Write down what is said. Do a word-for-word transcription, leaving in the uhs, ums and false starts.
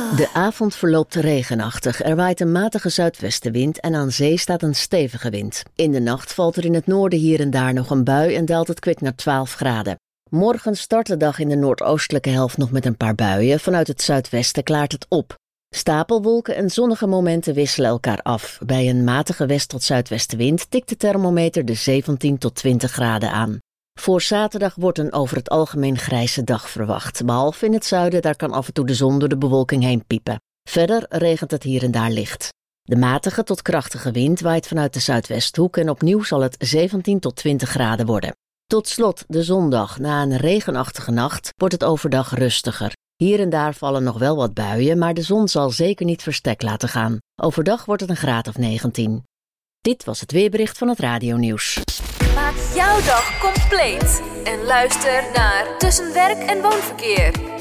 De avond verloopt regenachtig. Er waait een matige zuidwestenwind en aan zee staat een stevige wind. In de nacht valt er in het noorden hier en daar nog een bui en daalt het kwik naar twaalf graden. Morgen start de dag in de noordoostelijke helft nog met een paar buien. Vanuit het zuidwesten klaart het op. Stapelwolken en zonnige momenten wisselen elkaar af. Bij een matige west- tot zuidwestenwind tikt de thermometer de zeventien tot twintig graden aan. Voor zaterdag wordt een over het algemeen grijze dag verwacht. Behalve in het zuiden, daar kan af en toe de zon door de bewolking heen piepen. Verder regent het hier en daar licht. De matige tot krachtige wind waait vanuit de zuidwesthoek en opnieuw zal het zeventien tot twintig graden worden. Tot slot de zondag. Na een regenachtige nacht wordt het overdag rustiger. Hier en daar vallen nog wel wat buien, maar de zon zal zeker niet verstek laten gaan. Overdag wordt het een graad of negentien. Dit was het weerbericht van het Radionieuws. Maak jouw dag compleet en luister naar Tussen Werk en Woonverkeer.